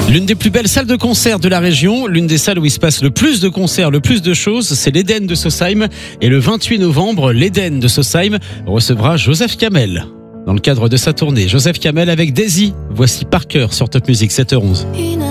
L'une des plus belles salles de concert de la région, l'une des salles où il se passe le plus de concerts, le plus de choses, c'est l'Eden de Sausheim. Et le 28 novembre, l'Eden de Sausheim recevra Joseph Kamel. Dans le cadre de sa tournée, Joseph Kamel avec Daisy. Voici Parker sur Top Music 7h11.